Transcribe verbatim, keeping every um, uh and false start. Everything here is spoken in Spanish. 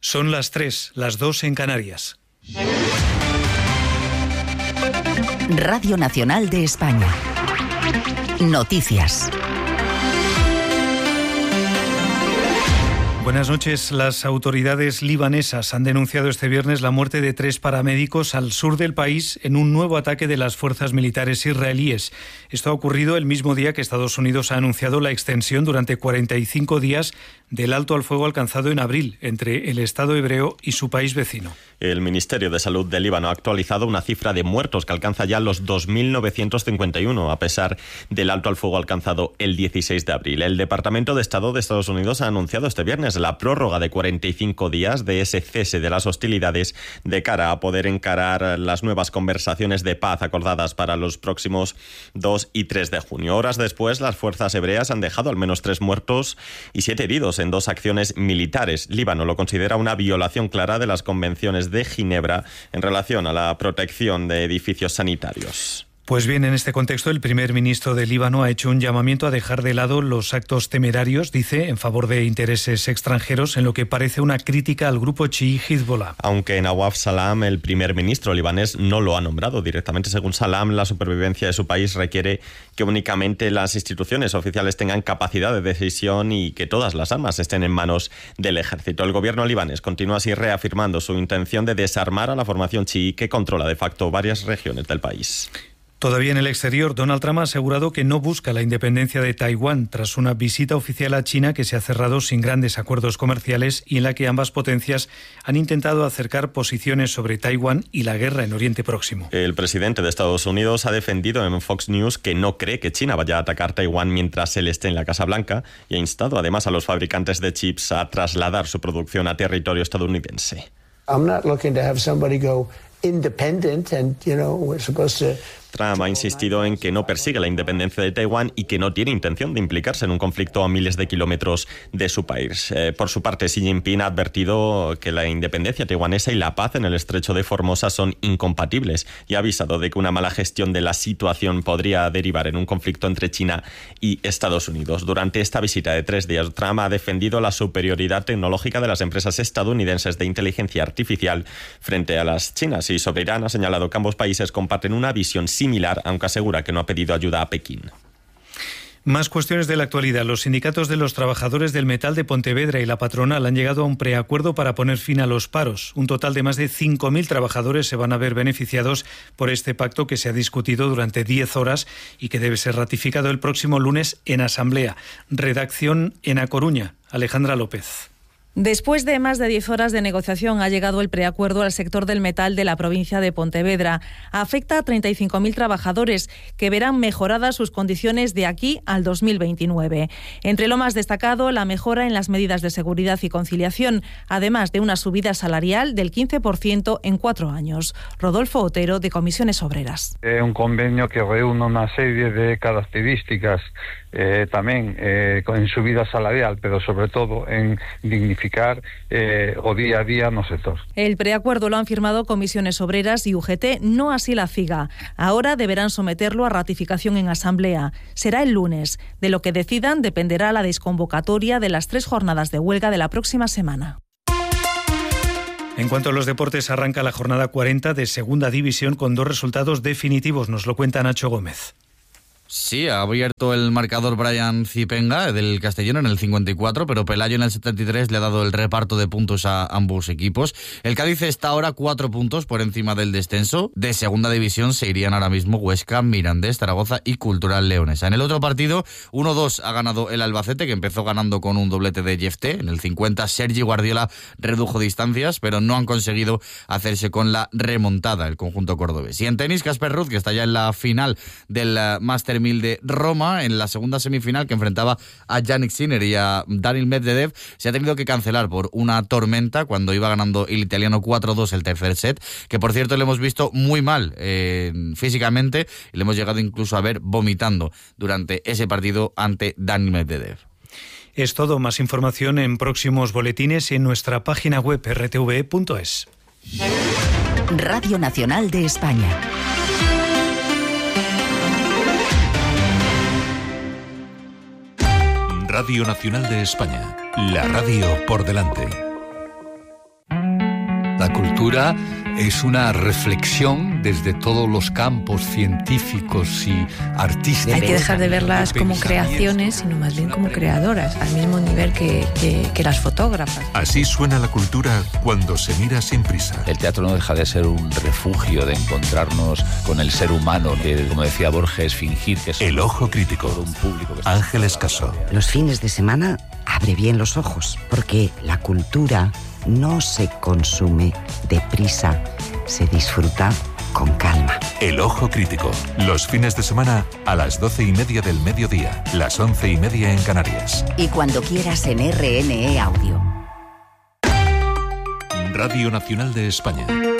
Son las tres, las dos en Canarias. Radio Nacional de España. Noticias. Buenas noches. Las autoridades libanesas han denunciado este viernes la muerte de tres paramédicos al sur del país en un nuevo ataque de las fuerzas militares israelíes. Esto ha ocurrido el mismo día que Estados Unidos ha anunciado la extensión durante cuarenta y cinco días del alto al fuego alcanzado en abril entre el Estado hebreo y su país vecino. El Ministerio de Salud de Líbano ha actualizado una cifra de muertos que alcanza ya los dos mil novecientos cincuenta y uno, a pesar del alto al fuego alcanzado el dieciséis de abril. El Departamento de Estado de Estados Unidos ha anunciado este viernes la prórroga de cuarenta y cinco días de ese cese de las hostilidades de cara a poder encarar las nuevas conversaciones de paz acordadas para los próximos dos y tres de junio. Horas después, las fuerzas hebreas han dejado al menos tres muertos y siete heridos en dos acciones militares. Líbano lo considera una violación clara de las convenciones de Ginebra en relación a la protección de edificios sanitarios. Pues bien, en este contexto, el primer ministro de Líbano ha hecho un llamamiento a dejar de lado los actos temerarios, dice, en favor de intereses extranjeros, en lo que parece una crítica al grupo chií Hezbollah. Aunque Nawaf Salam, el primer ministro libanés, no lo ha nombrado directamente. Según Salam, la supervivencia de su país requiere que únicamente las instituciones oficiales tengan capacidad de decisión y que todas las armas estén en manos del ejército. El gobierno libanés continúa así reafirmando su intención de desarmar a la formación chií que controla de facto varias regiones del país. Todavía en el exterior, Donald Trump ha asegurado que no busca la independencia de Taiwán tras una visita oficial a China que se ha cerrado sin grandes acuerdos comerciales y en la que ambas potencias han intentado acercar posiciones sobre Taiwán y la guerra en Oriente Próximo. El presidente de Estados Unidos ha defendido en Fox News que no cree que China vaya a atacar Taiwán mientras él esté en la Casa Blanca y ha instado además a los fabricantes de chips a trasladar su producción a territorio estadounidense. I'm not looking to have somebody go independent and, you know, we're supposed to... Trump ha insistido en que no persigue la independencia de Taiwán y que no tiene intención de implicarse en un conflicto a miles de kilómetros de su país. Eh, por su parte, Xi Jinping ha advertido que la independencia taiwanesa y la paz en el estrecho de Formosa son incompatibles y ha avisado de que una mala gestión de la situación podría derivar en un conflicto entre China y Estados Unidos. Durante esta visita de tres días, Trump ha defendido la superioridad tecnológica de las empresas estadounidenses de inteligencia artificial frente a las chinas y sobre Irán ha señalado que ambos países comparten una visión similar, aunque asegura que no ha pedido ayuda a Pekín. Más cuestiones de la actualidad. Los sindicatos de los trabajadores del metal de Pontevedra y la patronal han llegado a un preacuerdo para poner fin a los paros. Un total de más de cinco mil trabajadores se van a ver beneficiados por este pacto que se ha discutido durante diez horas y que debe ser ratificado el próximo lunes en Asamblea. Redacción en A Coruña. Alejandra López. Después de más de diez horas de negociación ha llegado el preacuerdo al sector del metal de la provincia de Pontevedra. Afecta a treinta y cinco mil trabajadores que verán mejoradas sus condiciones de aquí al dos mil veintinueve. Entre lo más destacado, la mejora en las medidas de seguridad y conciliación, además de una subida salarial del quince por ciento en cuatro años. Rodolfo Otero, de Comisiones Obreras. Es un convenio que reúne una serie de características eh, también eh, en subida salarial, pero sobre todo en dignificar eh, o día a día no sector. El preacuerdo lo han firmado Comisiones Obreras y U G T, no así la CIGA. Ahora deberán someterlo a ratificación en Asamblea. Será el lunes. De lo que decidan dependerá la desconvocatoria de las tres jornadas de huelga de la próxima semana. En cuanto a los deportes, arranca la jornada cuarenta de Segunda División con dos resultados definitivos. Nos lo cuenta Nacho Gómez. Sí, ha abierto el marcador Brian Zipenga del Castellón en el cincuenta y cuatro, pero Pelayo en el setenta y tres le ha dado el reparto de puntos a ambos equipos. El Cádiz está ahora cuatro puntos por encima del descenso. De Segunda División se irían ahora mismo Huesca, Mirandés, Zaragoza y Cultural Leonesa. En el otro partido, uno dos ha ganado el Albacete, que empezó ganando con un doblete de Jefté. En el cincuenta, Sergi Guardiola redujo distancias, pero no han conseguido hacerse con la remontada el conjunto cordobés. Y en tenis, Casper Ruud, que está ya en la final del Master mil de Roma, en la segunda semifinal que enfrentaba a Jannik Sinner y a Daniil Medvedev, se ha tenido que cancelar por una tormenta cuando iba ganando el italiano cuatro dos el tercer set, que por cierto le hemos visto muy mal eh, físicamente y le hemos llegado incluso a ver vomitando durante ese partido ante Daniil Medvedev. Es todo. Más información en próximos boletines y en nuestra página web erre te ve punto es. Radio Nacional de España. Radio Nacional de España, la radio por delante. La cultura es una reflexión desde todos los campos científicos y artísticos. Hay que dejar de verlas como creaciones, sino más bien como creadoras, al mismo nivel que, que, que las fotógrafas. Así suena la cultura cuando se mira sin prisa. El teatro no deja de ser un refugio de encontrarnos con el ser humano, que, como decía Borges, fingir que es El Ojo Crítico. Un público que Ángeles Caso. Los fines de semana abre bien los ojos, porque la cultura no se consume deprisa, se disfruta con calma. El Ojo Crítico. Los fines de semana a las doce y media del mediodía, las once y media en Canarias. Y cuando quieras en R N E Audio. Radio Nacional de España.